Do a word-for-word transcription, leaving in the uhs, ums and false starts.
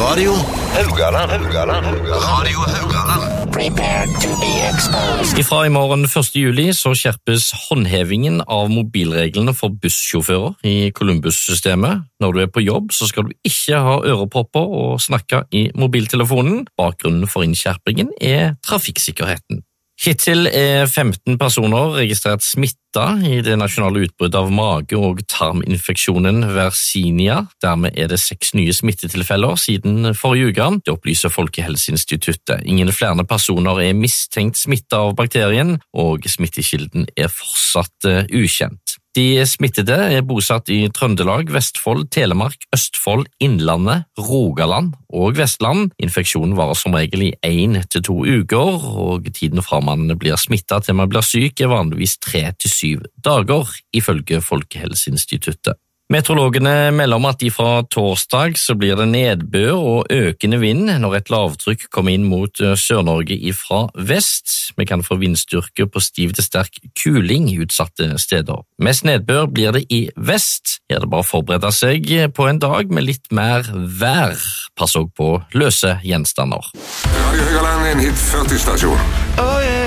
Radio Haugaland. Haugaland. Radio Haugaland. Prepare to be exposed. Ifra i morgen første juli så skjerpes håndhevingen av mobilreglene for bussjåfører i Columbus-systemet. Når du er på jobb så skal du ikke ha ørepropper og snakke i mobiltelefonen. Bakgrunnen for innskjerpingen er trafikksikkerheten. Hittil er femten personer registrert smittet i det nasjonale utbruddet av mage- og tarminfeksjonen Yersinia. Dermed er det seks nye smittetilfeller siden forrige uke. Det opplyser Folkehelseinstituttet. Ingen flere personer er mistenkt smittet av bakterien, og smittekilden er fortsatt ukjent. De smittede er bosatt i Trøndelag, Vestfold, Telemark, Østfold, Innlandet, Rogaland og Vestland. Infeksjonen varer som regel i en til to uker, og tiden fra man blir smittet til man blir syk er vanligvis tre til syv dager, ifølge Folkehelseinstituttet. Meteorologene melder om at fra torsdag så blir det nedbør og økende vind når et lavtrykk kommer inn mot Sør-Norge fra vest. Vi kan få vindstyrke på stiv til sterk kuling i utsatte steder. Mest nedbør blir det i vest. Her er det bare å forberede seg på en dag med litt mer vær. Pass også på løse gjenstander. Radio Haugaland er en hit førti stasjon. Oh yeah.